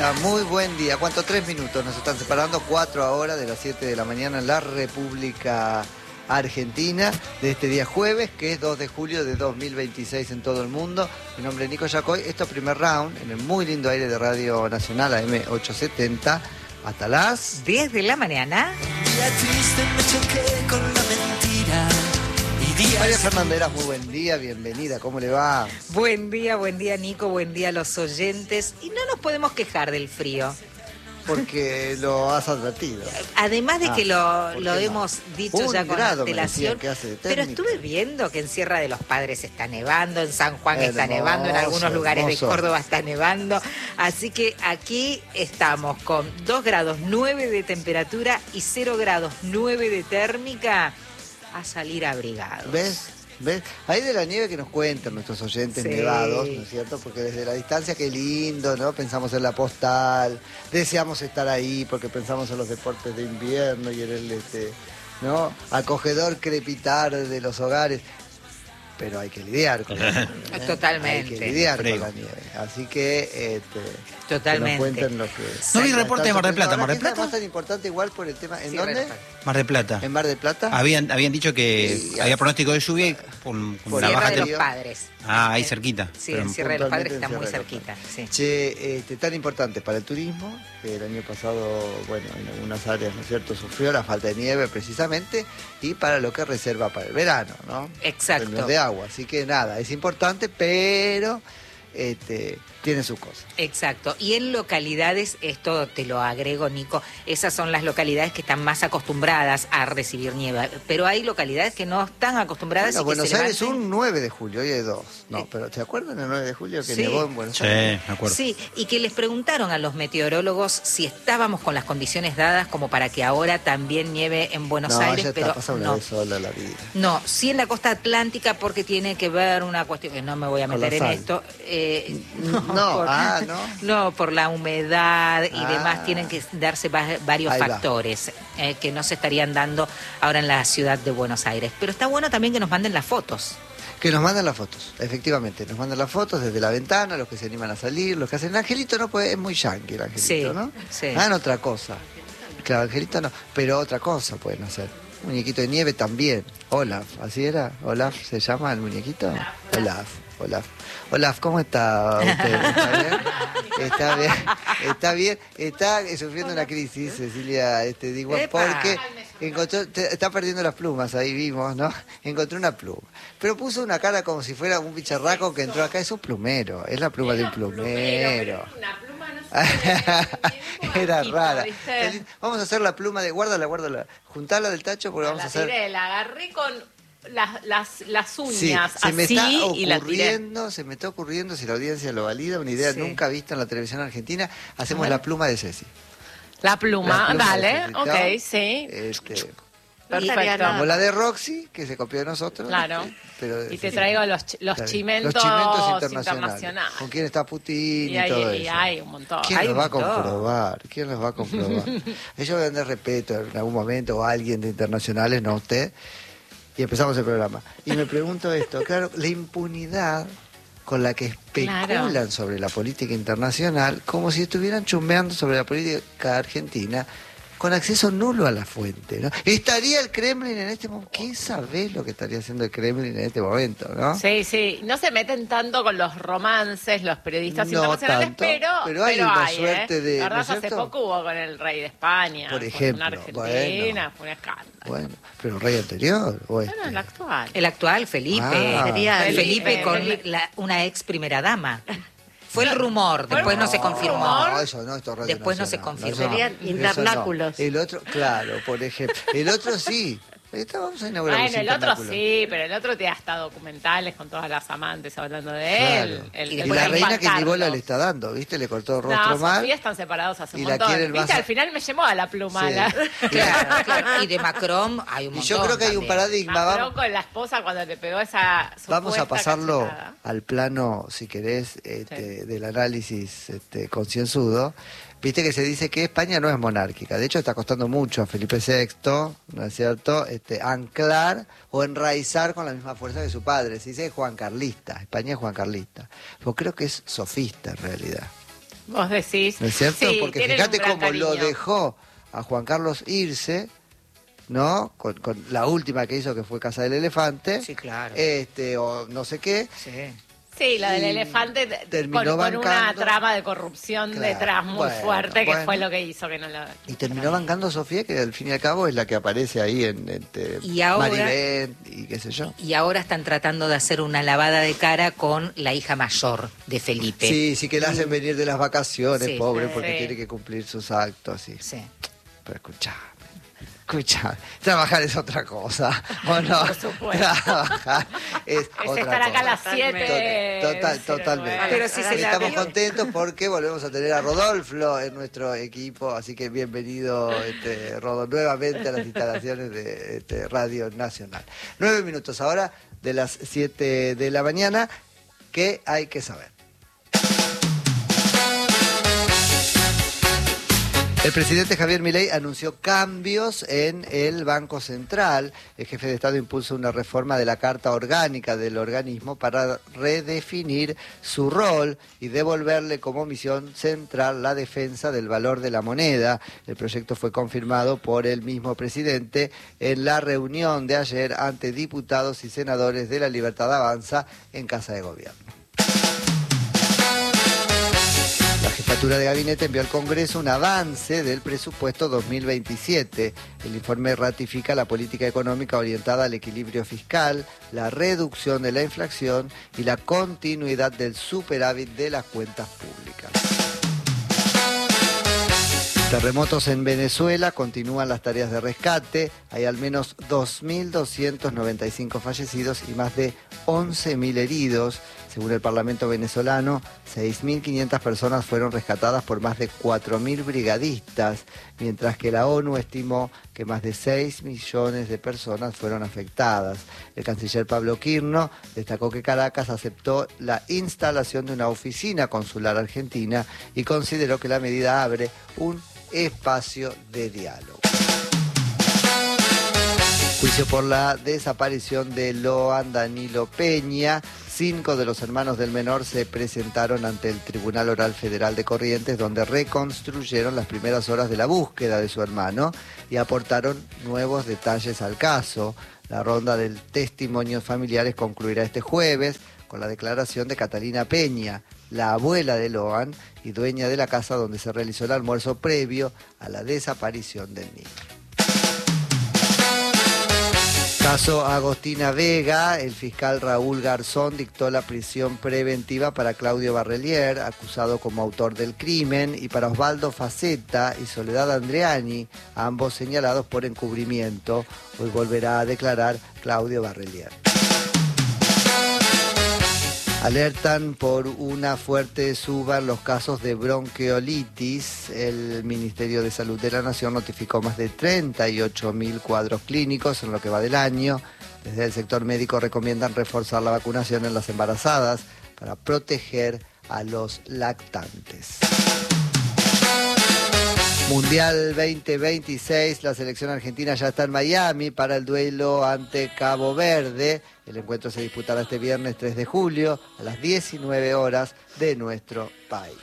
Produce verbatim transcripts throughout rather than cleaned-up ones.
día, muy buen día. ¿Cuánto? Tres minutos nos están separando, cuatro ahora de las siete de la mañana en la República Argentina, de este día jueves, que es dos de julio de dos mil veintiséis en todo el mundo. Mi nombre es Nico Yacoy. Esto es primer round en el muy lindo aire de Radio Nacional A M ochocientos setenta hasta las diez de la mañana. Día triste me choqué con la mentira. Y días... María Fernandera, muy buen día, bienvenida, ¿cómo le va? Buen día, buen día Nico, buen día a los oyentes. Y no nos podemos quejar del frío. Porque lo has advertido. Además de Ah, que lo, ¿por lo qué no? hemos dicho Un ya con grado me antelación. decían que hace de Pero térmica. estuve viendo que en Sierra de los Padres está nevando, en San Juan está Hermoso, nevando, en algunos lugares hermoso. de Córdoba está nevando. Así que aquí estamos con dos grados nueve de temperatura y cero grados nueve de térmica, a salir abrigados. ¿Ves? ¿Ves? Ahí de la nieve que nos cuentan nuestros oyentes Sí. nevados, ¿no es cierto? Porque desde la distancia, qué lindo, ¿no? Pensamos en la postal, deseamos estar ahí porque pensamos en los deportes de invierno y en el, este, ¿no? Acogedor crepitar de los hogares. Pero hay que lidiar con la nieve. ¿eh? Totalmente. Hay que lidiar Frío. con la nieve. Así que, este, Totalmente. que nos cuenten lo que... No vi reporte de Mar del Plata. Mar ¿Mar del Plata? es tan importante igual por el tema... ¿En Sí, dónde? Roberto. Mar del Plata. ¿En Mar del Plata? Habían, habían dicho que Sí, había ah. pronóstico de lluvia y con, con Por una Sierra baja de tem- los Padres. Ah, ahí cerquita. Sí, Pero- en Sierra de los Padres puntualmente está en muy Sierra de los cerquita. Sí. Che, este, tan importante para el turismo, que el año pasado, bueno, en algunas áreas, ¿no es cierto?, sufrió la falta de nieve precisamente, y para lo que reserva para el verano, ¿no? Exacto. Términos de agua, así que nada, es importante, pero este, tiene sus cosas. Exacto. Y en localidades, esto te lo agrego, Nico, esas son las localidades que están más acostumbradas a recibir nieve. Pero hay localidades que no están acostumbradas Bueno, y que Buenos se Aires levanten- un nueve de julio, hoy hay dos. No, Eh. pero ¿te acuerdan el nueve de julio que Sí. nevó en Buenos Sí, Aires? me acuerdo. Sí, y que les preguntaron a los meteorólogos si estábamos con las condiciones dadas como para que ahora también nieve en Buenos no, Aires, ya está, pero pasa una no. vez sola la vida. No, sí en la costa atlántica porque tiene que ver una cuestión que no me voy a Con meter la en sal. esto. eh, No, por- ah, ¿no? No, por la humedad y Ah. demás tienen que darse va- varios Ahí va. factores eh, que no se estarían dando ahora en la ciudad de Buenos Aires. Pero está bueno también que nos manden las fotos. Que nos mandan las fotos, efectivamente, nos mandan las fotos desde la ventana, los que se animan a salir, los que hacen... El Angelito no puede, es muy yankee el Angelito, Sí, ¿no? sí. Hagan otra cosa. Claro, Angelito no, pero otra cosa pueden hacer. Un muñequito de nieve también. Olaf, ¿así era? Olaf se llama el muñequito. Olaf, Olaf. Olaf, ¿cómo está usted? ¿Está bien? Está bien, está bien, está eh, sufriendo una crisis, Cecilia, este, digo, Epa. porque encontró, te- está perdiendo las plumas, ahí vimos, ¿no? Encontró una pluma. Pero puso una cara como si fuera un bicharraco que entró acá, es un plumero, es la pluma de un plumero. Una pluma no sé. Era Poquito, rara. ¿viste? Vamos a hacer la pluma de, guárdala, guárdala, juntala del tacho porque vamos a La hacer... tiré, la agarré con las, las, las uñas Sí, se me así está y la tiré. ocurriendo, se me está ocurriendo, si la audiencia lo valida, una idea Sí. nunca vista en la televisión argentina, hacemos la pluma de Ceci. La pluma, La pluma dale, de Ceci, ok, ¿no? sí. Este, Perfecto. como la de Roxy, que se copió de nosotros. Claro. Pero, Y te traigo los, ch- los Está bien. chimentos, Los chimentos internacionales. internacionales. Con quién está Putin y, Y hay, todo y eso. hay un montón. ¿Quién Hay los un va a montón. comprobar? ¿Quién los va a comprobar? Ellos deben de respeto en algún momento, o alguien de internacionales, no usted. Y empezamos el programa. Y me pregunto esto, claro, la impunidad con la que especulan Claro. sobre la política internacional, como si estuvieran chumbeando sobre la política argentina, con acceso nulo a la fuente, ¿no? ¿Estaría el Kremlin en este momento? ¿Qué sabés lo que estaría haciendo el Kremlin en este momento, no? Sí, sí, no se meten tanto con los romances, los periodistas No internacionales, tanto, pero, pero hay una ¿eh? suerte de- La ¿no verdad, es hace cierto? poco hubo con el rey de España, Por con ejemplo, una Argentina, bueno. fue un escándalo. Bueno, pero el rey anterior, o este. Bueno, el actual. El actual, Felipe. Ah. Sería Felipe, Felipe, con Felipe. la- una ex primera dama. Fue el rumor, Fue el después no se rumor. confirmó. No, eso no, esto es Radio Después no se Nacional. confirmó. Eso no, Serían eso invernáculos. no. El otro, claro, por ejemplo. El otro sí. Ahorita vamos a inaugurar Bueno, los el otro invernáculos. sí, pero el otro tiene hasta documentales con todas las amantes hablando de él. Claro. El- y después la el reina Juan que ni bola Carlos. le está dando, ¿viste? Le cortó el rostro No, mal. Sofía están separados hace un y la montón. quiere el ¿Viste? más- Al final me llevó a la pluma. Sí. La... Claro, claro. Y de Macron hay un Y montón. yo creo que hay un también. paradigma. Macron Vamos, con la esposa cuando le pegó esa vamos a supuesta pasarlo cachetada. al plano, si querés, este, del análisis este, concienzudo. Viste que se dice que España no es monárquica. De hecho, está costando mucho a Felipe sexto, ¿no es cierto?, este, anclar o enraizar con la misma fuerza que su padre. Se dice Juan Carlista. España es Juan Carlista. Yo creo que es sofista, en realidad. Vos decís. ¿No es cierto? Sí, Porque tienen fíjate un gran cómo lo cariño. dejó a Juan Carlos irse, ¿no? Con, con la última que hizo, que fue Casa del Elefante. Sí, claro. Este, o no sé qué. Sí. Sí, la del Y elefante t- terminó con, con una bancando. trama de corrupción Claro, detrás muy bueno, fuerte, que bueno. fue lo que hizo que no lo... Y terminó bancando a Sofía, que al fin y al cabo es la que aparece ahí en este, Y ahora- Maribel y qué sé yo. Y ahora están tratando de hacer una lavada de cara con la hija mayor de Felipe. Sí, sí que la hacen venir de las vacaciones, Sí, pobre, sí. porque tiene que cumplir sus actos. Sí. Sí. Pero escuchá, escuchá, trabajar es otra cosa, ¿o no? Por supuesto. Trabajar es, Es otra estar acá a cosa. las siete. Total, cero totalmente. nueve. Pero si se la Estamos vio- contentos porque volvemos a tener a Rodolfo en nuestro equipo, así que bienvenido, este, Rodolfo, nuevamente a las instalaciones de este, Radio Nacional. Nueve minutos ahora de las siete de la mañana, ¿qué hay que saber? El presidente Javier Milei anunció cambios en el Banco Central. El jefe de Estado impulsa una reforma de la Carta Orgánica del organismo para redefinir su rol y devolverle como misión central la defensa del valor de la moneda. El proyecto fue confirmado por el mismo presidente en la reunión de ayer ante diputados y senadores de La Libertad Avanza en Casa de Gobierno. La jefatura de gabinete envió al Congreso un avance del presupuesto dos mil veintisiete. El informe ratifica la política económica orientada al equilibrio fiscal, la reducción de la inflación y la continuidad del superávit de las cuentas públicas. Terremotos en Venezuela, continúan las tareas de rescate, hay al menos dos mil doscientos noventa y cinco fallecidos y más de once mil heridos. Según el Parlamento venezolano, seis mil quinientas personas fueron rescatadas por más de cuatro mil brigadistas, mientras que la ONU estimó que más de seis millones de personas fueron afectadas. El canciller Pablo Quirno destacó que Caracas aceptó la instalación de una oficina consular argentina y consideró que la medida abre un espacio de diálogo. Juicio por la desaparición de Loan Danilo Peña. Cinco de los hermanos del menor se presentaron ante el Tribunal Oral Federal de Corrientes, donde reconstruyeron las primeras horas de la búsqueda de su hermano y aportaron nuevos detalles al caso. La ronda de testimonios familiares concluirá este jueves con la declaración de Catalina Peña, la abuela de Loan y dueña de la casa donde se realizó el almuerzo previo a la desaparición del niño. Caso Agostina Vega, el fiscal Raúl Garzón dictó la prisión preventiva para Claudio Barrelier, acusado como autor del crimen, y para Osvaldo Faceta y Soledad Andreani, ambos señalados por encubrimiento. Hoy volverá a declarar Claudio Barrelier. Alertan por una fuerte suba en los casos de bronquiolitis. El Ministerio de Salud de la Nación notificó más de treinta y ocho mil cuadros clínicos en lo que va del año. Desde el sector médico recomiendan reforzar la vacunación en las embarazadas para proteger a los lactantes. Mundial veinte veintiséis, la selección argentina ya está en Miami para el duelo ante Cabo Verde. El encuentro se disputará este viernes tres de julio a las diecinueve horas de nuestro país.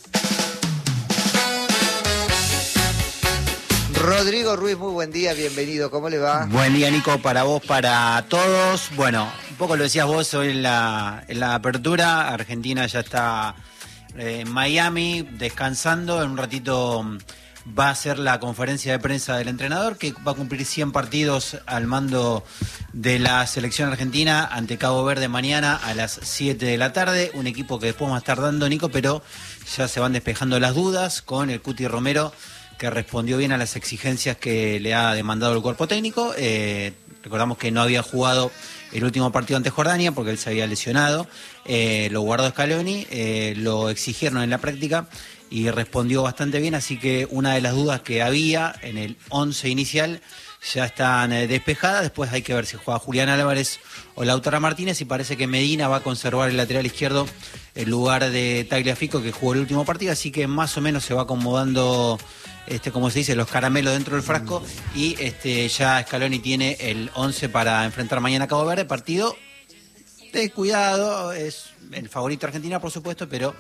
Rodrigo Ruiz, muy buen día, bienvenido, ¿cómo le va? Buen día, Nico, para vos, para todos. Bueno, un poco lo decías vos hoy en la, en la apertura. Argentina ya está eh, en Miami descansando. En un ratito va a ser la conferencia de prensa del entrenador, que va a cumplir cien partidos al mando de la selección argentina ante Cabo Verde mañana a las siete de la tarde. Un equipo que después va a estar dando, Nico, pero ya se van despejando las dudas con el Cuti Romero, que respondió bien a las exigencias que le ha demandado el cuerpo técnico. Eh, recordamos que no había jugado el último partido ante Jordania porque él se había lesionado. Eh, lo guardó Scaloni, eh, lo exigieron en la práctica y respondió bastante bien, así que una de las dudas que había en el once inicial ya están eh, despejadas. Después hay que ver si juega Julián Álvarez o Lautaro Martínez, y parece que Medina va a conservar el lateral izquierdo en lugar de Tagliafico, que jugó el último partido, así que más o menos se va acomodando, este, como se dice, los caramelos dentro del frasco, y este, ya Scaloni tiene el once para enfrentar mañana a Cabo Verde, partido descuidado, es el favorito Argentina, por supuesto, pero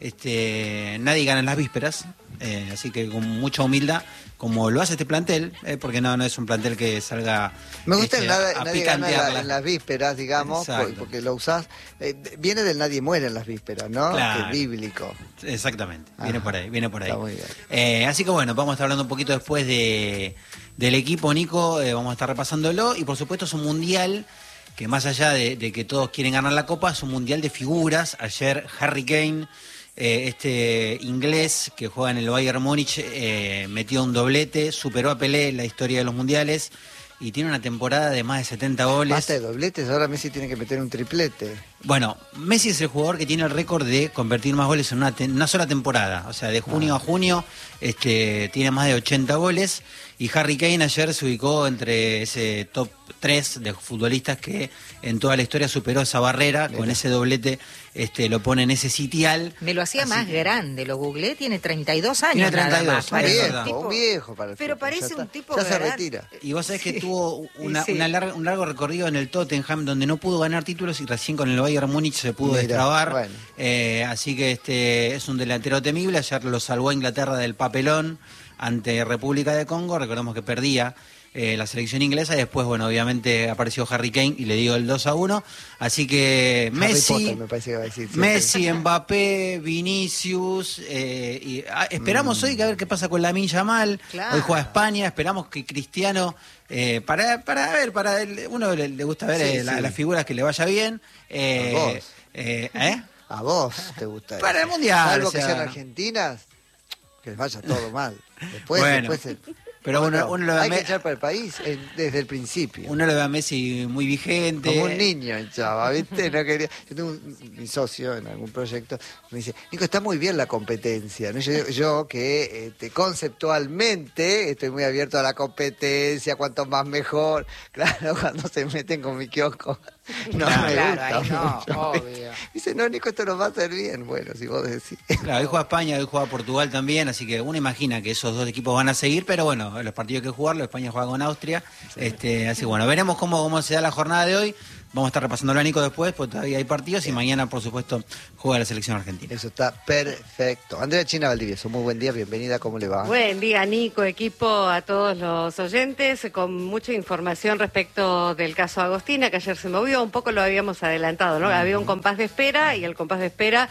este nadie gana en las vísperas, eh, así que con mucha humildad, como lo hace este plantel, eh, porque no, no es un plantel que salga. Me gusta este, el nada, a nadie gana en, la- picantearla. en las vísperas, digamos, Exacto. por- porque lo usás. eh, viene del nadie muere en las vísperas, ¿no? Claro. Que es bíblico. Exactamente, viene Ajá. por ahí, viene por ahí. Está muy bien. Eh, así que bueno, vamos a estar hablando un poquito después de del equipo, Nico, eh, vamos a estar repasándolo, y por supuesto es un mundial que más allá de, de que todos quieren ganar la Copa, es un mundial de figuras. Ayer Harry Kane, eh, este inglés que juega en el Bayern Múnich, eh, metió un doblete, superó a Pelé en la historia de los mundiales y tiene una temporada de más de setenta goles. Basta de dobletes, ahora Messi tiene que meter un triplete. Bueno, Messi es el jugador que tiene el récord de convertir más goles en una, te- una sola temporada. O sea, de junio Ah. a junio este, tiene más de ochenta goles. Y Harry Kane ayer se ubicó entre ese top tres de futbolistas que en toda la historia superó esa barrera. Mira. Con ese doblete este, lo pone en ese sitial. Me lo hacía Así más que- grande, lo googleé, tiene treinta y dos años. Tiene nada treinta y dos, más. es Un Parece verdad. viejo, un tipo- un viejo para el Pero fútbol, parece ya está. un tipo Ya que se verdad- retira. Y vos sabés que Sí. tuvo una, Sí. una lar- un largo recorrido en el Tottenham donde no pudo ganar títulos y recién con el Bayern Múnich se pudo Mira, destrabar. bueno. Eh, así que este es un delantero temible. Ayer lo salvó a Inglaterra del papelón ante República de Congo. Recordemos que perdía eh, la selección inglesa y después, bueno, obviamente apareció Harry Kane y le dio el dos a uno. Así que Harry Messi... Potter, me parece que va a decir. siempre. Messi, Mbappé, Vinicius, eh, y, ah, esperamos hoy que a ver qué pasa con Lamine Yamal. Claro. Hoy juega España, esperamos que Cristiano, eh, para, para ver, para el- uno le, le gusta ver Sí, eh, la- sí. las figuras que le vaya bien. Eh, A vos. eh, ¿eh? A vos te gusta Para eso. el Mundial, Salvo o sea. que sean argentinas, que les vaya todo mal. Después, Bueno, después el- pero uno- Bueno, uno lo ve hay me- que echar para el país en- desde el principio. Uno lo ve a Messi muy vigente. Como un niño echaba, ¿viste? No quería. Yo tengo un, mi socio en algún proyecto, me dice, Nico, está muy bien la competencia. ¿No? Yo, yo que este, conceptualmente estoy muy abierto a la competencia, cuanto más mejor. Claro, cuando se meten con mi kiosco, no Claro, me claro, gusta ahí no, mucho. obvio. Dice, no, Nico, esto nos va a hacer bien. Bueno, si vos decís. Claro, hoy juega España, hoy juega Portugal también, así que uno imagina que esos dos equipos van a seguir, pero bueno, los partidos hay que jugarlos, España juega con Austria, este, así que bueno, veremos cómo, cómo se da la jornada de hoy. Vamos a estar repasándolo a Nico después, porque todavía hay partidos y mañana, por supuesto, juega la selección argentina. Eso está perfecto. Andrea China Valdivieso, muy buen día, bienvenida, ¿cómo le va? Buen día, Nico, equipo, a todos los oyentes, con mucha información respecto del caso Agostina, que ayer se movió, un poco lo habíamos adelantado, ¿no? Había un compás de espera y el compás de espera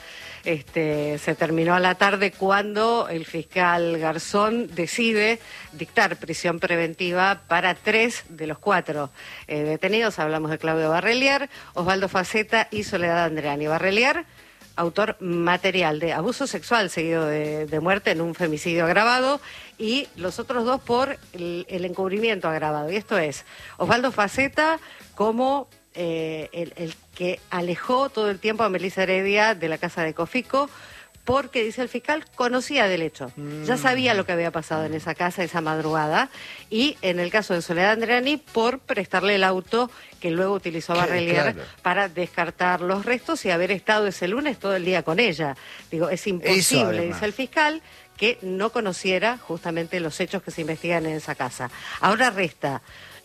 este, se terminó a la tarde cuando el fiscal Garzón decide dictar prisión preventiva para tres de los cuatro eh, detenidos. Hablamos de Claudio Barrelier, Osvaldo Faceta y Soledad Andreani. Barrelier, autor material de abuso sexual seguido de, de muerte en un femicidio agravado, y los otros dos por el, el encubrimiento agravado. Y esto es Osvaldo Faceta como eh, el, el que alejó todo el tiempo a Melissa Heredia de la casa de Cofico, porque, dice el fiscal, conocía del hecho. Ya sabía lo que había pasado en esa casa esa madrugada. Y en el caso de Soledad Andreani, por prestarle el auto que luego utilizó Claro, Barrelier claro. para descartar los restos y haber estado ese lunes todo el día con ella. Digo, es imposible, además. dice el fiscal, que no conociera justamente los hechos que se investigan en esa casa. Ahora resta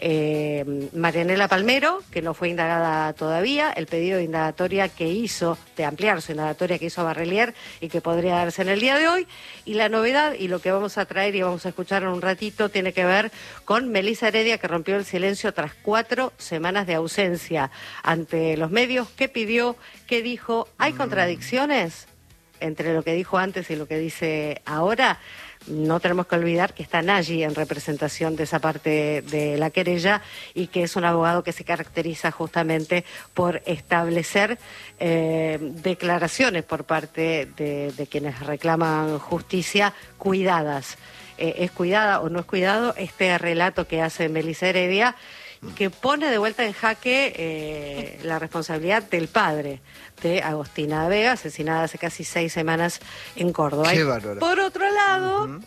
eh, Marianela Palmero, que no fue indagada todavía, el pedido de indagatoria que hizo, de ampliar su indagatoria que hizo Barrelier y que podría darse en el día de hoy. Y la novedad, y lo que vamos a traer y vamos a escuchar en un ratito, tiene que ver con Melissa Heredia, que rompió el silencio tras cuatro semanas de ausencia ante los medios. ¿Qué pidió? ¿Qué dijo? ¿Hay contradicciones entre lo que dijo antes y lo que dice ahora? No tenemos que olvidar que está Nagy en representación de esa parte de la querella y que es un abogado que se caracteriza justamente por establecer eh, declaraciones por parte de, de quienes reclaman justicia cuidadas. Eh, ¿Es cuidada o no es cuidado este relato que hace Melissa Heredia, que pone de vuelta en jaque eh, la responsabilidad del padre de Agostina Vega, asesinada hace casi seis semanas en Córdoba? Qué Y bárbaro. por otro lado,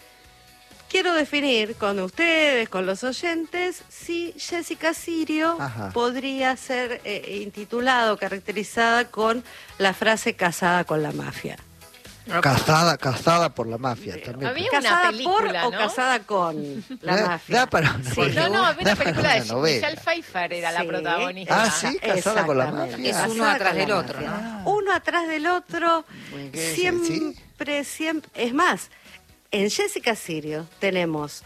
quiero definir con ustedes, con los oyentes, si Jessica Sirio Ajá. podría ser eh, intitulada o caracterizada con la frase casada con la mafia. Casada, casada por la mafia también. Había una ¿Casada película, por o ¿no? casada con la Da- mafia? da para una Sí. película. No, no, había una Da para película de una novela. Michelle Pfeiffer, era la Sí. protagonista. Ah, sí, casada con la Exactamente. mafia. Es uno Casada atrás con del la otro, mafia. ¿no? Uno atrás del otro, Muy bien, siempre, siempre. Es más, en Jessica Sirio tenemos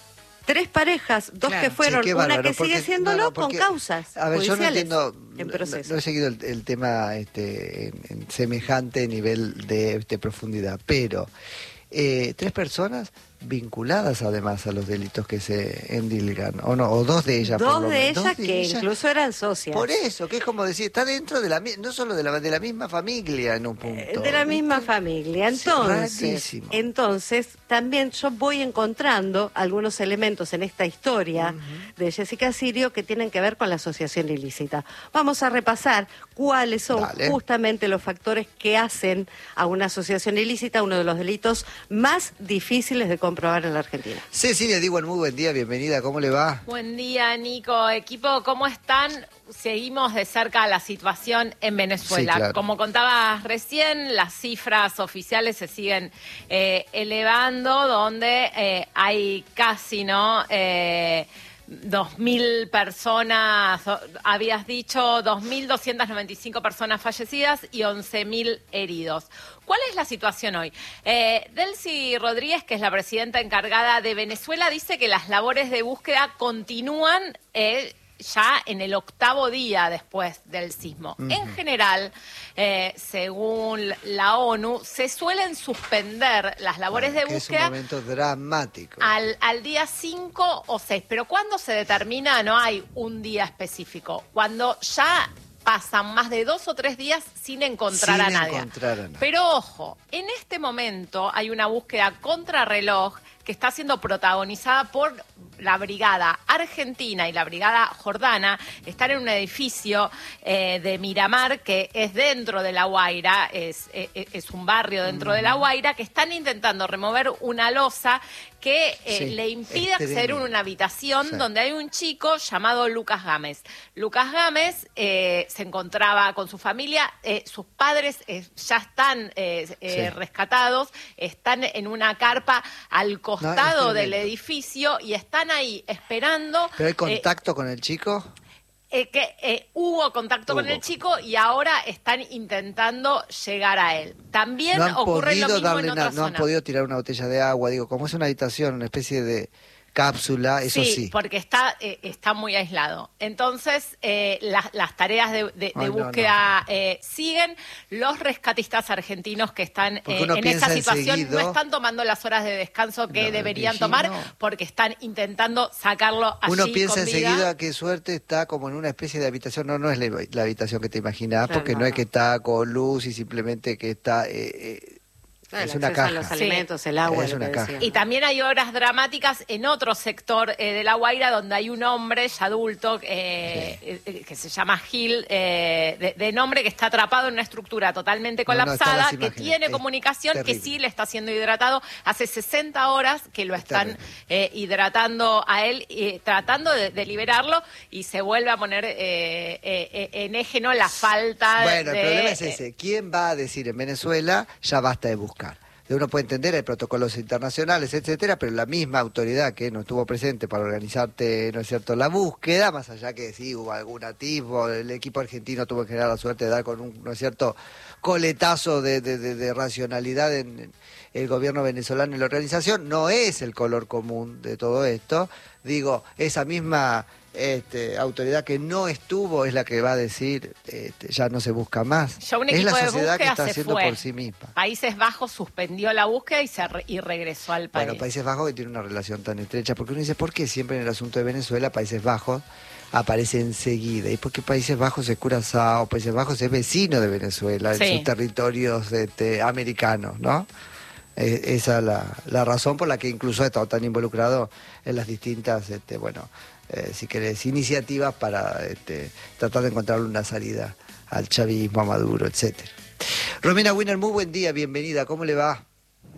tres parejas, dos Claro. que fueron, Sí, qué una bárbaro, que sigue porque- siéndolo no, no, porque- con causas A ver, yo no judiciales entiendo, en no- proceso. no he seguido el, el tema este, en, en semejante nivel de, este, profundidad, pero eh, tres personas vinculadas además a los delitos que se endilgan, o no, o dos de ellas. por Dos lo de menos. ellas Dos de que ellas. incluso eran socias. Por eso, que es como decir, está dentro de la mi- no solo de la, de la misma familia en un punto. Eh, De la misma ¿viste? familia. Sí, Entonces, rarísimo. entonces, también yo voy encontrando algunos elementos en esta historia de Jessica Sirio que tienen que ver con la asociación ilícita. Vamos a repasar cuáles son Dale. justamente los factores que hacen a una asociación ilícita uno de los delitos más difíciles de comprobar en la Argentina. Cecilia Diwan, muy buen día, bienvenida, ¿cómo le va? Buen día, Nico. Equipo, ¿cómo están? Seguimos de cerca la situación en Venezuela. Sí, claro. Como contabas recién, las cifras oficiales se siguen eh, elevando, donde eh, hay casi, ¿no? Eh, Dos mil personas, o- habías dicho dos mil doscientas noventa y cinco personas fallecidas y once mil heridos. ¿Cuál es la situación hoy? Eh, Delcy Rodríguez, que es la presidenta encargada de Venezuela, dice que las labores de búsqueda continúan eh, ya en el octavo día después del sismo. En general, eh, según la ONU, se suelen suspender las labores Bueno, de que es un búsqueda momento dramático. al, al día cinco o seis. Pero ¿cuándo se determina? No hay un día específico. Cuando ya pasan más de dos o tres días sin encontrar Sin a nadie. encontrar a nadie. Pero ojo, en este momento hay una búsqueda contrarreloj que está siendo protagonizada por la Brigada Argentina y la Brigada Jordana. Están en un edificio eh, de Miramar que es dentro de La Guaira, es, es, es un barrio dentro de La Guaira, que están intentando remover una losa que eh, Sí, le impide es acceder a tremendo. una habitación Sí. donde hay un chico llamado Lucas Gámez. Lucas Gámez eh, se encontraba con su familia, eh, sus padres eh, ya están eh, eh, Sí. rescatados, están en una carpa al costado es del tremendo. edificio y están ahí esperando. ¿Pero hay eh, contacto con el chico? eh, que eh, hubo contacto con Hubo. el chico y ahora están intentando llegar a él. También No han ocurre lo podido mismo darle en otra nada, no han zona. podido tirar una botella de agua, digo, como es una habitación, una especie de cápsula, eso sí. porque está, eh, está muy aislado. Entonces, eh, las, las tareas de, de- de Ay, no, búsqueda eh, siguen. Los rescatistas argentinos que están Porque eh, uno en esta piensa situación enseguido- no están tomando las horas de descanso que No, deberían Virginia, tomar no. porque están intentando sacarlo allí Uno piensa con vida. enseguida, qué suerte, está como en una especie de habitación, no, no es la, la habitación que te imaginas, Claro, porque no, no, es no. que está con luz y simplemente que está... eh, eh, Ah, el es una acceso a caja. los alimentos, el agua, Es lo una que caja. decían. Y también hay obras dramáticas en otro sector eh, de La Guaira donde hay un hombre ya adulto eh, eh, que se llama Gil, eh, de, de nombre, que está atrapado en una estructura totalmente No, no, están colapsada, las que imágenes. tiene Es comunicación, que terrible. sí le está siendo hidratado. Hace sesenta horas que lo Es están terrible. eh, hidratando a él, eh, tratando de, de liberarlo y se vuelve a poner eh, eh, eh, en eje, ¿no? La falta Bueno, de... el problema es eh, ese. ¿Quién va a decir en Venezuela ya basta de buscar? Uno puede entender, hay protocolos internacionales, etcétera, pero la misma autoridad que no estuvo presente para organizarte, ¿no es cierto?, la búsqueda, más allá que sí hubo algún atisbo, el equipo argentino tuvo en general la suerte de dar con un, ¿no es cierto?, coletazo de, de, de, de racionalidad en, en el gobierno venezolano y la organización, no es el color común de todo esto. Digo, esa misma este, autoridad que no estuvo es la que va a decir este, ya no se busca más. Ya un Es la equipo de sociedad que búsqueda está se haciendo fue. por sí misma. Países Bajos suspendió la búsqueda y, se re- y regresó al país. Bueno, Países Bajos que tiene una relación tan estrecha, porque uno dice, ¿por qué siempre en el asunto de Venezuela Países Bajos aparece enseguida? ¿Y por qué Países Bajos es Curazao? Países Bajos es vecino de Venezuela, Sí. en sus territorios este, americanos, ¿no? Eh, esa es la, la razón por la que incluso ha estado tan involucrado en las distintas, este, bueno, eh, si querés, iniciativas para este, tratar de encontrarle una salida al chavismo, a Maduro, etcétera. Romina Winner, muy buen día, bienvenida, ¿cómo le va?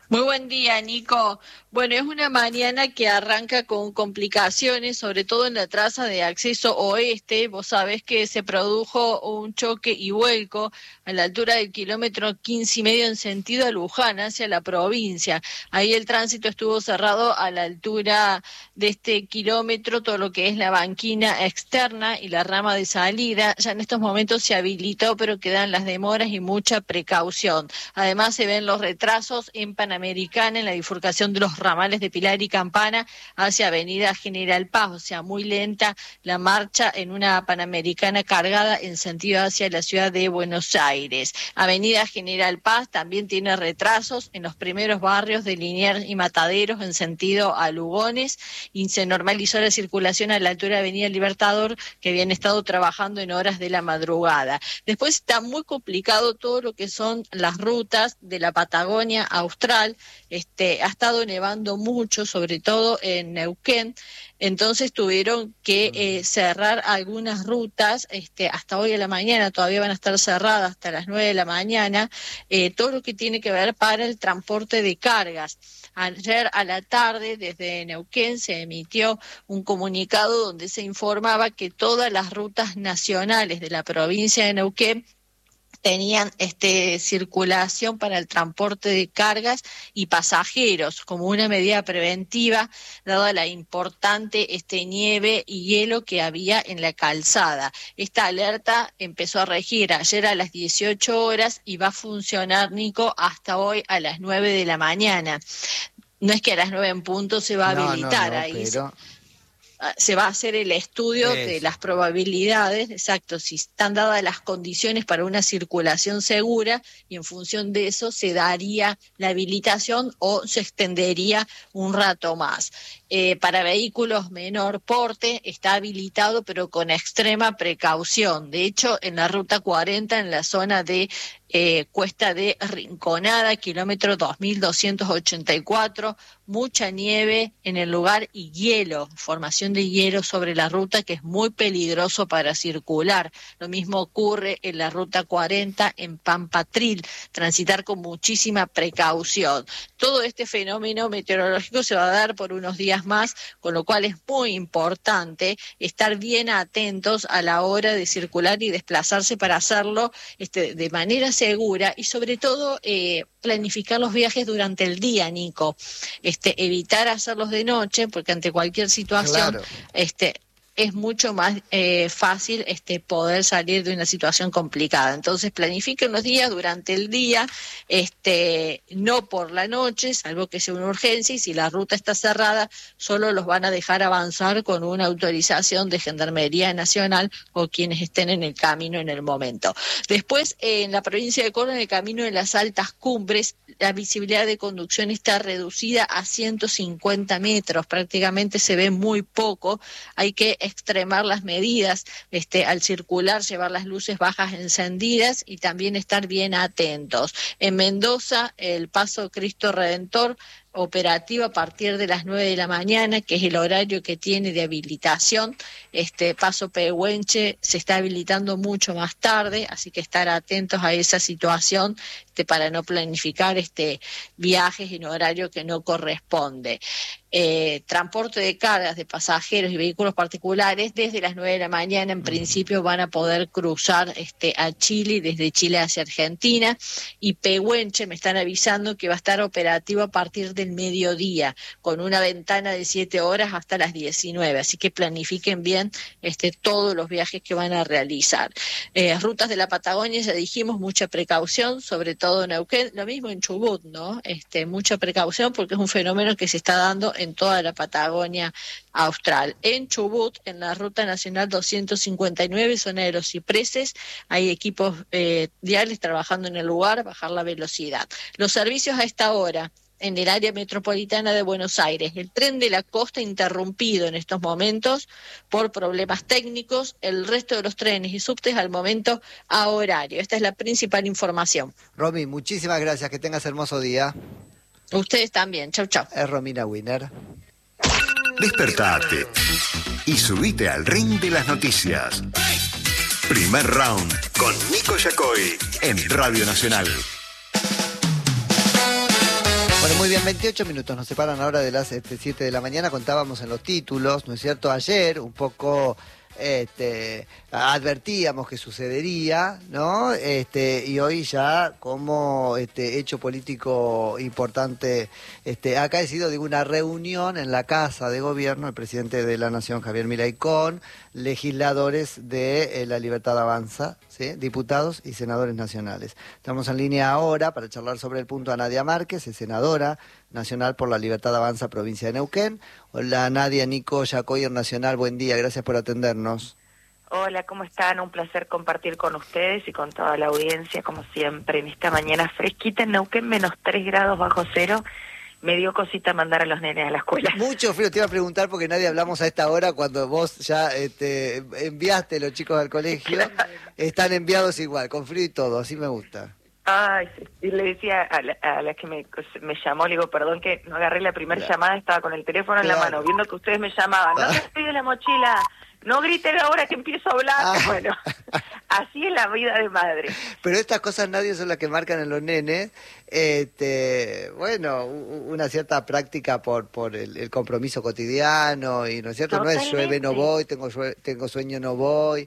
Muy buen día, Nico. Bueno, es una mañana que arranca con complicaciones, sobre todo en la traza de acceso oeste. Vos sabés que se produjo un choque y vuelco a la altura del kilómetro quince y medio en sentido a Luján, hacia la provincia. Ahí el tránsito estuvo cerrado a la altura de este kilómetro, todo lo que es la banquina externa y la rama de salida. Ya en estos momentos se habilitó, pero quedan las demoras y mucha precaución. Además se ven los retrasos en Panamericana, en la bifurcación de los ramales de Pilar y Campana hacia Avenida General Paz, o sea, muy lenta la marcha en una Panamericana cargada en sentido hacia la ciudad de Buenos Aires. Avenida General Paz también tiene retrasos en los primeros barrios de Liniers y Mataderos en sentido a Lugones, y se normalizó la circulación a la altura de Avenida Libertador, que habían estado trabajando en horas de la madrugada. Después está muy complicado todo lo que son las rutas de la Patagonia Austral. Este, ha estado nevando mucho, sobre todo en Neuquén, entonces tuvieron que eh, cerrar algunas rutas, este, hasta hoy a la mañana, todavía van a estar cerradas hasta las nueve de la mañana, eh, todo lo que tiene que ver para el transporte de cargas. Ayer a la tarde, desde Neuquén, se emitió un comunicado donde se informaba que todas las rutas nacionales de la provincia de Neuquén tenían este circulación para el transporte de cargas y pasajeros como una medida preventiva, dada la importante este nieve y hielo que había en la calzada. Esta alerta empezó a regir ayer a las dieciocho horas y va a funcionar, Nico, hasta hoy a las nueve de la mañana. No es que a las nueve en punto se va a No, habilitar, no, no, ahí pero... se va a hacer el estudio Eso. de las probabilidades, exacto, si están dadas las condiciones para una circulación segura, y en función de eso se daría la habilitación o se extendería un rato más. Eh, para vehículos menor porte está habilitado, pero con extrema precaución. De hecho, en la ruta cuarenta, en la zona de Eh, Cuesta de Rinconada, kilómetro dos mil doscientos ochenta y cuatro, mucha nieve en el lugar y hielo, formación de hielo sobre la ruta, que es muy peligroso para circular. Lo mismo ocurre en la ruta cuarenta en Pampatril, transitar con muchísima precaución. Todo este fenómeno meteorológico se va a dar por unos días más, con lo cual es muy importante estar bien atentos a la hora de circular y desplazarse para hacerlo este, de manera segura, y sobre todo eh, planificar los viajes durante el día, Nico. Este, evitar hacerlos de noche, porque ante cualquier situación, Claro. este, es mucho más eh, fácil este, poder salir de una situación complicada. Entonces planifiquen los días durante el día, este, no por la noche, salvo que sea una urgencia, y si la ruta está cerrada, solo los van a dejar avanzar con una autorización de Gendarmería Nacional o quienes estén en el camino en el momento. Después, eh, en la provincia de Córdoba, en el camino de las altas cumbres, la visibilidad de conducción está reducida a ciento cincuenta metros, prácticamente se ve muy poco, hay que extremar las medidas, este, al circular, llevar las luces bajas encendidas y también estar bien atentos. En Mendoza, el Paso Cristo Redentor, operativo a partir de las nueve de la mañana, que es el horario que tiene de habilitación. Este Paso Pehuenche se está habilitando mucho más tarde, así que estar atentos a esa situación este, para no planificar este viajes en horario que no corresponde. Eh, transporte de cargas de pasajeros y vehículos particulares desde las nueve de la mañana en principio van a poder cruzar este a Chile, desde Chile hacia Argentina, y Pehuenche me están avisando que va a estar operativo a partir del mediodía, con una ventana de siete horas hasta las diecinueve, así que planifiquen bien este todos los viajes que van a realizar. Eh, rutas de la Patagonia, ya dijimos, mucha precaución, sobre todo en Neuquén, lo mismo en Chubut, ¿no? Este, mucha precaución porque es un fenómeno que se está dando en toda la Patagonia Austral. En Chubut, en la Ruta Nacional doscientos cincuenta y nueve, zona de los cipreses, hay equipos eh, viales trabajando en el lugar, bajar la velocidad. Los servicios a esta hora en el área metropolitana de Buenos Aires. El tren de la costa interrumpido en estos momentos por problemas técnicos, el resto de los trenes y subtes al momento a horario. Esta es la principal información. Romy, muchísimas gracias, que tengas hermoso día. Ustedes también, chau chau. Es Romina Wiener. Despertate y subite al ring de las noticias. Primer round con Nico Yacoy en Radio Nacional. Bueno, Bueno, muy bien, veintiocho minutos nos separan ahora de las este, siete de la mañana. Contábamos en los títulos, ¿no es cierto? Ayer un poco este, advertíamos que sucedería, ¿no? Este, y hoy ya como este, hecho político importante este, ha acaecido, digo, una reunión en la Casa de Gobierno, el presidente de la Nación, Javier Milei, con legisladores de eh, La Libertad Avanza, ¿sí? Diputados y senadores nacionales. Estamos en línea ahora para charlar sobre el punto a Nadia Márquez, es senadora nacional por La Libertad Avanza, provincia de Neuquén. Hola Nadia, Nico Yacoyer Nacional, buen día, gracias por atendernos. Hola, ¿cómo están? Un placer compartir con ustedes y con toda la audiencia, como siempre, en esta mañana fresquita en Neuquén, menos tres grados bajo cero. Me dio cosita mandar a los nenes a la escuela. Mucho frío, te iba a preguntar porque nadie hablamos a esta hora cuando vos ya este, enviaste a los chicos al colegio. Claro. Están enviados igual, con frío y todo, así me gusta. Ay, sí. Y le decía a la, a la que me, me llamó, le digo, perdón que no agarré la primera claro. llamada, estaba con el teléfono en claro. la mano, viendo que ustedes me llamaban. No te pido la mochila, no griten ahora que empiezo a hablar. Ah. Bueno, así es la vida de madre. Pero estas cosas nadie son las que marcan en los nenes. Este, bueno, una cierta práctica por por el, el compromiso cotidiano, y no es cierto, Totalmente. No es llueve, no voy, tengo, tengo sueño, no voy.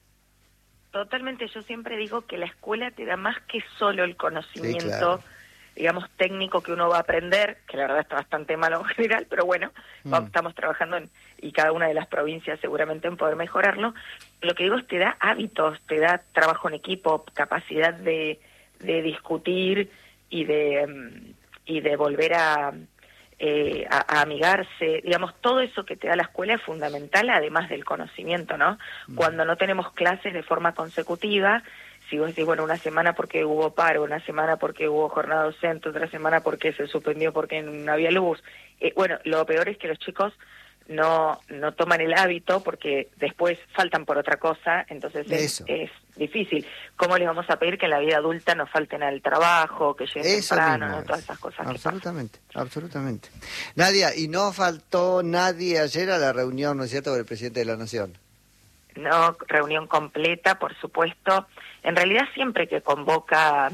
Totalmente, yo siempre digo que la escuela te da más que solo el conocimiento, sí, claro. digamos, técnico que uno va a aprender, que la verdad está bastante malo en general, pero bueno, mm. vamos, estamos trabajando en, y cada una de las provincias seguramente en poder mejorarlo. Lo que digo es te da hábitos, te da trabajo en equipo, capacidad de, de discutir y de, um, y de volver a... Eh, a, a amigarse, digamos, todo eso que te da la escuela es fundamental, además del conocimiento, ¿no? Mm. Cuando no tenemos clases de forma consecutiva, si vos decís, bueno, una semana porque hubo paro, una semana porque hubo jornada docente, otra semana porque se suspendió porque no había luz, eh, bueno, lo peor es que los chicos no no toman el hábito porque después faltan por otra cosa, entonces es, es difícil. ¿Cómo les vamos a pedir que en la vida adulta nos falten al trabajo, que lleguen temprano, ¿no? Todas esas cosas? Absolutamente, absolutamente. Nadia, ¿y no faltó nadie ayer a la reunión, no es cierto, con el presidente de la Nación? No, reunión completa, por supuesto. En realidad siempre que convoca,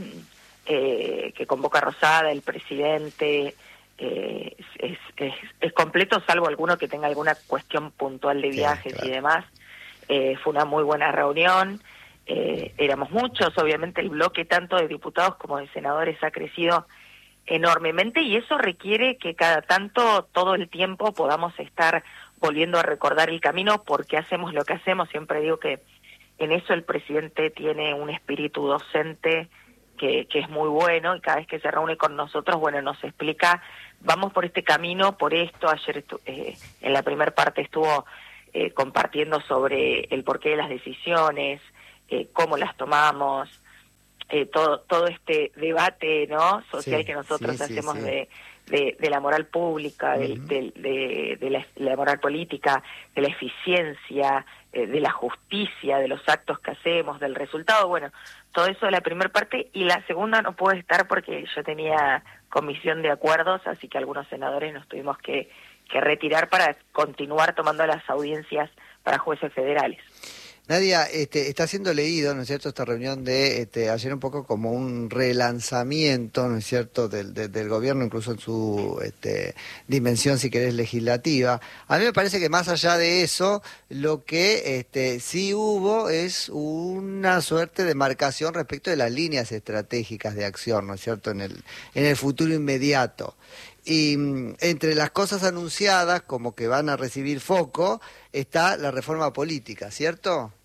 eh, que convoca Rosada, el presidente... Eh, es, es, es completo, salvo alguno que tenga alguna cuestión puntual de viajes sí, claro. y demás. Eh, fue una muy buena reunión, eh, éramos muchos, obviamente el bloque tanto de diputados como de senadores ha crecido enormemente y eso requiere que cada tanto, todo el tiempo, podamos estar volviendo a recordar el camino, porque hacemos lo que hacemos. Siempre digo que en eso el presidente tiene un espíritu docente Que, que es muy bueno, y cada vez que se reúne con nosotros, bueno, nos explica, vamos por este camino, por esto. Ayer eh, en la primera parte estuvo eh, compartiendo sobre el porqué de las decisiones, eh, cómo las tomamos, eh, todo todo este debate, ¿no?, social sí, que nosotros sí, hacemos sí, sí. De, de, de la moral pública, uh-huh. de, de, de, de la, la moral política, de la eficiencia, eh, de la justicia, de los actos que hacemos, del resultado. Bueno, todo eso de la primera parte, y la segunda no puede estar porque yo tenía comisión de acuerdos, así que algunos senadores nos tuvimos que, que retirar para continuar tomando las audiencias para jueces federales. Nadia, este, está siendo leído, ¿no es cierto?, esta reunión de este, ayer un poco como un relanzamiento, ¿no es cierto?, del, del, del gobierno, incluso en su este, dimensión, si querés, legislativa. A mí me parece que más allá de eso, lo que este, sí hubo es una suerte de marcación respecto de las líneas estratégicas de acción, ¿no es cierto?, en el, en el futuro inmediato. Y entre las cosas anunciadas, como que van a recibir foco, está la reforma política, ¿cierto?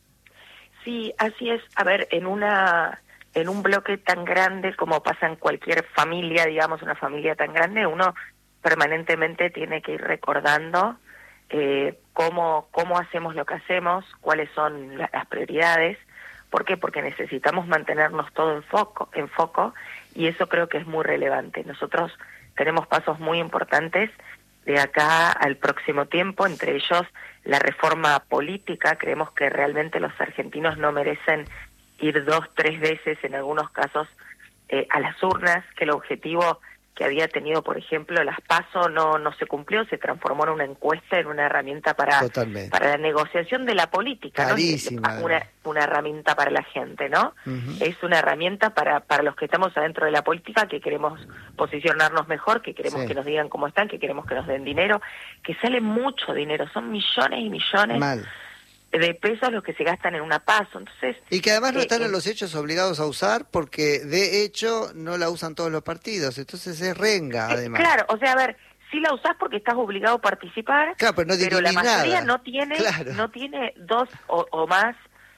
Sí, así es. A ver, en una en un bloque tan grande como pasa en cualquier familia, digamos, una familia tan grande, uno permanentemente tiene que ir recordando eh, cómo, cómo hacemos lo que hacemos, cuáles son la, las prioridades. ¿Por qué? Porque necesitamos mantenernos todo en foco, en foco, y eso creo que es muy relevante. Nosotros tenemos pasos muy importantes de acá al próximo tiempo, entre ellos la reforma política. Creemos que realmente los argentinos no merecen ir dos, tres veces, en algunos casos, eh, a las urnas, que el objetivo que había tenido, por ejemplo, las PASO no no se cumplió, se transformó en una encuesta, en una herramienta para, para la negociación de la política, Carísima, ¿no? Una, una herramienta para la gente, ¿no? Uh-huh. Es una herramienta para, para los que estamos adentro de la política, que queremos posicionarnos mejor, que queremos sí. que nos digan cómo están, que queremos que nos den dinero, que sale mucho dinero, son millones y millones Mal. de pesos los que se gastan en una PASO. Entonces, y que además no eh, están eh, en los hechos obligados a usar, porque de hecho no la usan todos los partidos, entonces es renga además. Eh, claro, o sea, a ver, sí la usás porque estás obligado a participar, claro, pero, no pero la mayoría nada. no tiene claro. no tiene dos o, o más,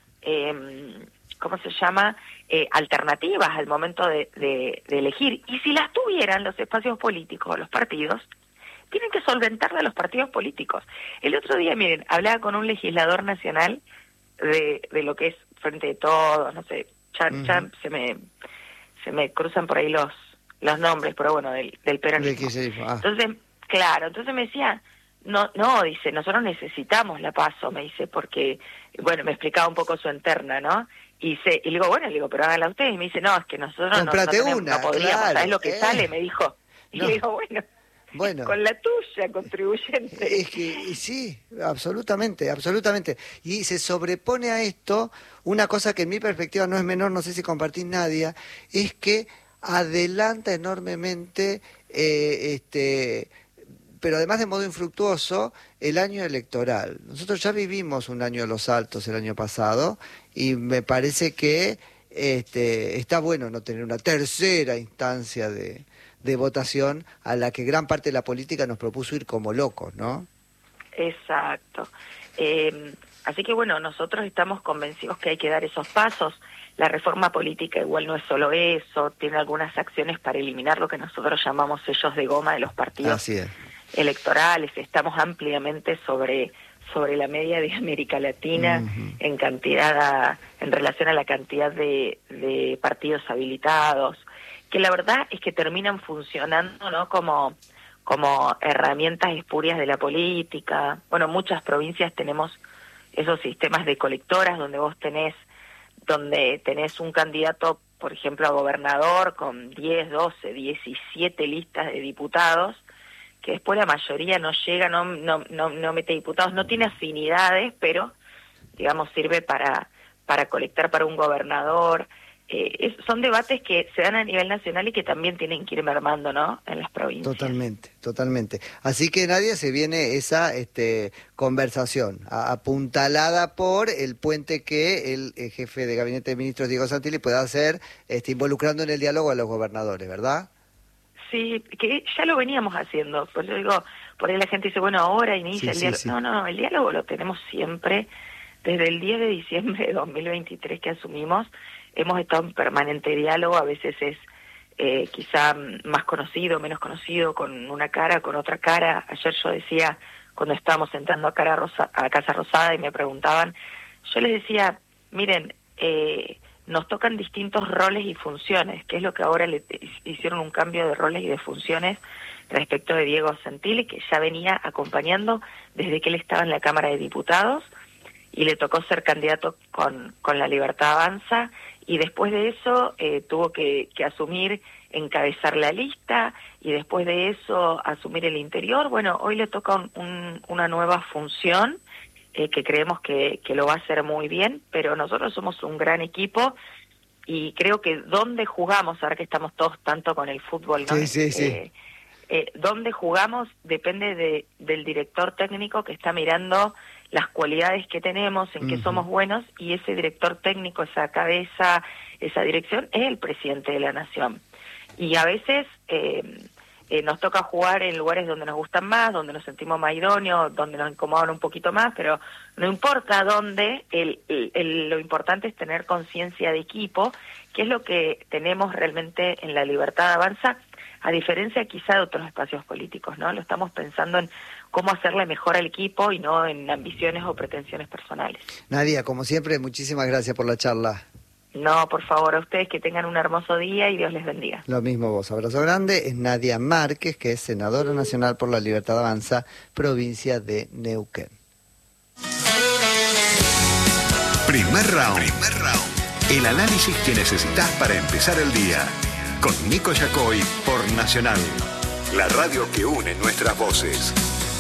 eh, ¿cómo se llama?, eh, alternativas al momento de, de, de elegir. Y si las tuvieran los espacios políticos, los partidos, tienen que solventarla a los partidos políticos. El otro día, miren, hablaba con un legislador nacional de, de lo que es Frente de Todos, no sé, ya, uh-huh. ya se me se me cruzan por ahí los los nombres, pero bueno, del, del peronismo. Ah. Entonces, claro, entonces me decía, no, no, dice, nosotros necesitamos la PASO, me dice, porque, bueno, me explicaba un poco su interna, ¿no? Y, se, y le digo, bueno, le digo, pero háganla ustedes. Y me dice, no, es que nosotros no, no, tenemos, una, no podríamos, claro, ¿sabes lo que eh. sale? Me dijo. Y no. le digo, bueno... Bueno, con la tuya, contribuyente. Es que y sí, absolutamente, absolutamente. Y se sobrepone a esto una cosa que en mi perspectiva no es menor, no sé si compartís, Nadia, es que adelanta enormemente, eh, este, pero además de modo infructuoso, el año electoral. Nosotros ya vivimos un año de los altos el año pasado y me parece que este, está bueno no tener una tercera instancia de... de votación a la que gran parte de la política nos propuso ir como locos, ¿no? Exacto. Eh, así que bueno, nosotros estamos convencidos que hay que dar esos pasos. La reforma política igual no es solo eso, tiene algunas acciones para eliminar lo que nosotros llamamos sellos de goma de los partidos Así es. electorales. Estamos ampliamente sobre sobre la media de América Latina uh-huh. en cantidad a, en relación a la cantidad de, de partidos habilitados, que la verdad es que terminan funcionando, ¿no?, como como herramientas espurias de la política. Bueno, muchas provincias tenemos esos sistemas de colectoras donde vos tenés donde tenés un candidato, por ejemplo, a gobernador con diez, doce, diecisiete listas de diputados, que después la mayoría no llega, no no no, no mete diputados, no tiene afinidades, pero digamos sirve para para colectar para un gobernador. Eh, es, son debates que se dan a nivel nacional y que también tienen que ir mermando, ¿no?, en las provincias. Totalmente, totalmente. Así que, Nadia, se viene esa este, conversación a, apuntalada por el puente que el, el jefe de Gabinete de Ministros, Diego Santilli, pueda hacer este, involucrando en el diálogo a los gobernadores, ¿verdad? Sí, que ya lo veníamos haciendo. Por eso digo, por ahí la gente dice, bueno, ahora inicia sí, el sí, diálogo. sí. No, no, el diálogo lo tenemos siempre. Desde el diez de diciembre de dos mil veintitrés que asumimos, hemos estado en permanente diálogo. A veces es eh, quizá más conocido, menos conocido, con una cara, con otra cara. Ayer yo decía, cuando estábamos entrando a, cara Rosa, a Casa Rosada y me preguntaban, yo les decía, miren, eh, nos tocan distintos roles y funciones, que es lo que ahora le hicieron un cambio de roles y de funciones respecto de Diego Santilli, que ya venía acompañando desde que él estaba en la Cámara de Diputados, y le tocó ser candidato con, con La Libertad Avanza, y después de eso eh, tuvo que, que asumir, encabezar la lista, y después de eso asumir el interior. Bueno, hoy le toca un, un, una nueva función, eh, que creemos que, que lo va a hacer muy bien, pero nosotros somos un gran equipo, y creo que donde jugamos, ahora que estamos todos tanto con el fútbol, ¿no? Sí, sí, sí. Eh, eh, donde jugamos depende de, del director técnico que está mirando las cualidades que tenemos, en uh-huh. que somos buenos, y ese director técnico, esa cabeza, esa dirección, es el presidente de la Nación. Y a veces eh, eh, nos toca jugar en lugares donde nos gustan más, donde nos sentimos más idóneos, donde nos incomodan un poquito más, pero no importa dónde, el, el, el, lo importante es tener conciencia de equipo, que es lo que tenemos realmente en La Libertad Avanza, a diferencia quizá de otros espacios políticos, ¿no? Lo estamos pensando en cómo hacerle mejor al equipo y no en ambiciones o pretensiones personales. Nadia, como siempre, muchísimas gracias por la charla. No, por favor, a ustedes que tengan un hermoso día y Dios les bendiga. Lo mismo vos, abrazo grande. Es Nadia Márquez, que es senadora nacional por La Libertad Avanza, provincia de Neuquén. Primer round. Primer round. El análisis que necesitas para empezar el día. con Nico Yacoy por Nacional, la radio que une nuestras voces.